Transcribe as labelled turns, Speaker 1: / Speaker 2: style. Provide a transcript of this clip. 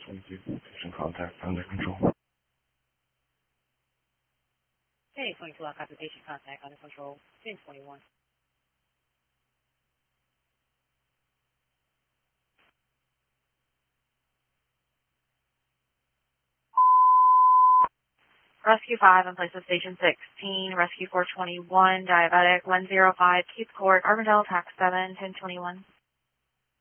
Speaker 1: 22, patient contact under control.
Speaker 2: Okay, 22 lock copy, patient contact under control. 1021.
Speaker 3: Rescue 5 in place of Station 16, Rescue 421, Diabetic 105, Keith Court, Arbondale, Tax 7, 1021.